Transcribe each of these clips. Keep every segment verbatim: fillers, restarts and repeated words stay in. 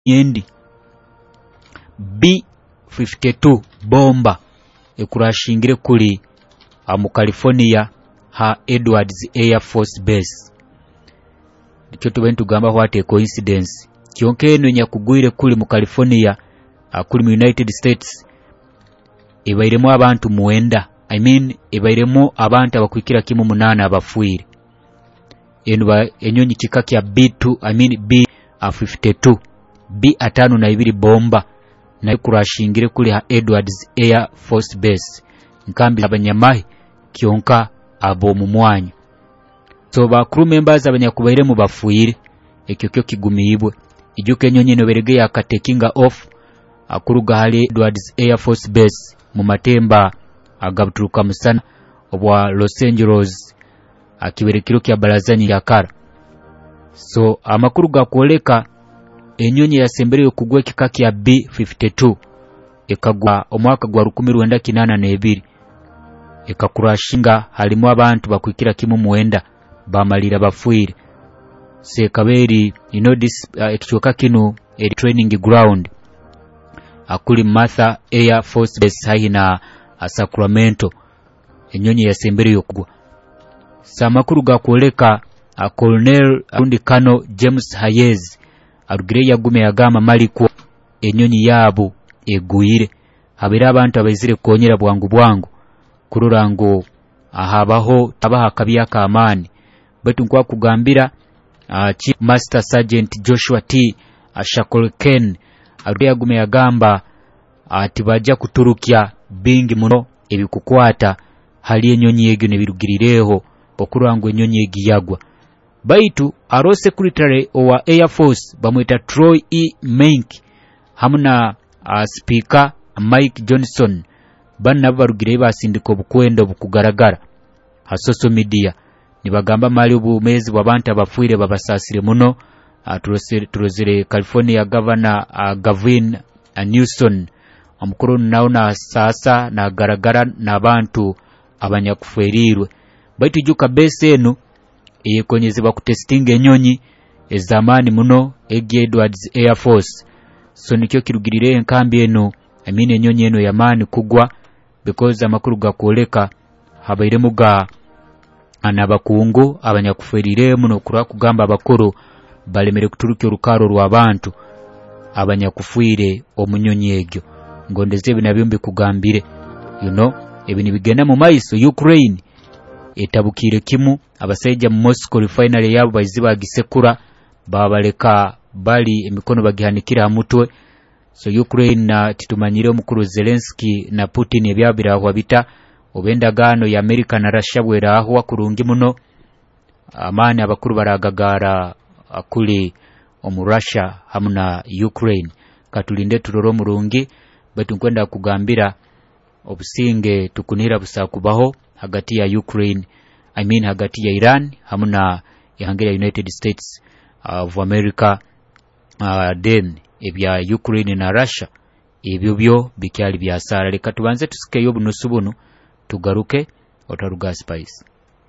yendi B fifty-two bomba ekurashingire kuli mu California ha Edwards Air Force Base. Kyo tubentu gamba what a coincidence. Kyonke eno nyakugwire kuli mu California kuli mu United States ebairemu abantu muwenda. I mean ebairemu abantu abakwikira kimu munana abafuire. Eno ba enyonyi kikaki ya B two I mean B fifty-two B atano na ibiri bomba na kurashingire kuli ha Edwards Air Force Base nkambi abanyamahi kyonka abo mu mwanya. So ba crew members abanyakubaire mu bafuire ekyo kyo kigumibwe ijuke enyonyi no berege ya katekinga off akuruga hali Edwards Air Force Base mu matemba agabuturuka musana obwa Los Angeles akiberekiro kya barazani yakara. So amakuru gakoleka enyonyi yasembere okugwa ekikaki ya B fifty-two ekagwa omwaka gwa rukumi rwenda kinana na ebiri ekakurashinga halimu abantu bakwikira kimu muwenda bamalira bafuire. Se kaberi you know this uh, ekitoka kino a training ground akuli Martha Air Force Base haina uh, Sacramento enyonyi yasembere okugwa. Samakuru gakoleka uh, Colonel Arundi Kano James Hayes arugire yagume yagama maliko enyonyi yabo eguire habira abantu abazire konyera bwangu bwangu kururango ahabaho tabaha kabya kamani betu nkwa kugambira uh, Chief Master Sergeant Joshua T Ashakolken arugire yagume yagamba ati uh, bajja kuturukya bingi muno ebikukwata hali enyonyi egyo nebirugirireho okurango enyonyi egiyagwa. Baitu aro secretary owa Air Force bamwita Troy E. Menk hamuna uh, speaker Mike Johnson banna barugire basindiko bukwendo bukugaragara ha social media nibagamba mali obumezi bw'abantu abafuire babasasire muno. uh, turozere, turozere California governor uh, Gavin uh, Newsom omukuru naona sasa na garagara n'abantu abanyakuferirwe. Baitu juka base eno eyekonyezebwa ku testing enyonyi ezamani muno egi Edwards Air Force. So nikyo kirugirire enkambi eno I mean enyonyi eno yamani kugwa because amakuru gakoleka habaire muga anabakungu abanyakuferire muno kura kugamba abakuru balemere kuturukya rukaro rw'abantu abanyakufuire omunyonyi egyo ngondeze binabyo kugambire you know ebini bigenda mu maiso Ukraine etabukire kimu abasaija mu Moscow refinery yabo baziba gisekura babaleka bali emikono bagihanikira mutwe. So Ukraine na titumanyire omukuru Zelensky na Putin ebyabira aho bita obenda gano ya America na Russia bwera aho wakurungi muno amani abakuru baragagara akuli omu Russia hamuna Ukraine katulinde turoro murungi betu nkwenda kugambira obusinge tukunira busakubaho hagati ya Ukraine I mean hagati ya Iran hamuna ya United States of America uh, then ebya Ukraine na Russia ebyo byo bikyali byasara. Leka tubanze tusikeyo bunusu buno tugaruke otaruga Spice.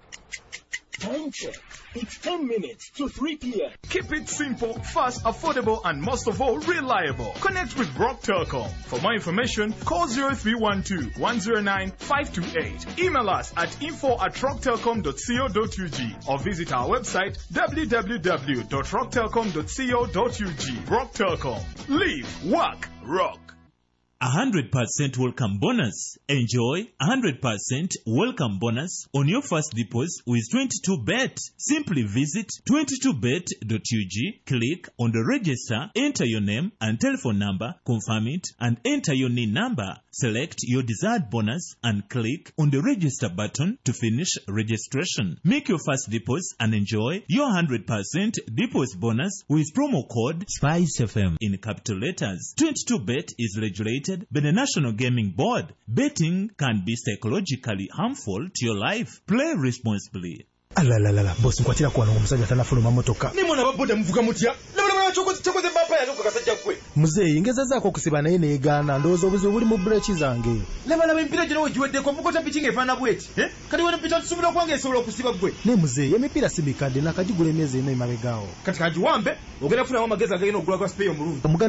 It's ten minutes to three p.m. Keep it simple, fast, affordable, and most of all, reliable. Connect with Rock Telecom. For more information, call zero three one two, one zero nine, five two eight. Email us at info at rock telecom dot co dot u g or visit our website w w w dot rock telecom dot co dot u g. Rock Telecom. Live, work, rock. one hundred percent welcome bonus. Enjoy one hundred percent welcome bonus on your first deposit with twenty-two bet. Simply visit twenty-two bet dot u g, click on the register, enter your name and telephone number, confirm it, and enter your N I N number. Select your desired bonus and click on the register button to finish registration. Make your first deposit and enjoy your one hundred percent deposit bonus with promo code Spice F M in capital letters. twenty-two bet is regulated by the National Gaming Board. Betting can be psychologically harmful to your life. Play responsibly. Alalalala, boss nkwatira kwa n'omusajja tanafuluma motoka. Ni mwana baboda muvuga mutya? Labala chokoze chokoze bapa ya nuko kasajja kwe. Muzeyi ngeza zako kusiba naye neegana ndozo obuzi buli mu brechi zange. Labala empira gino ojiwedde ko mukota pitching efana bweti. Eh? Kati wena pitcha tusubira kwange esobola okusiba gwe. Ne muzeyi emipira sibikadde nakagigula emyezi eno emabegaawo. Kati kajiwambe ogenda kufuna amagezi agenda okugula kwa spray omulungi.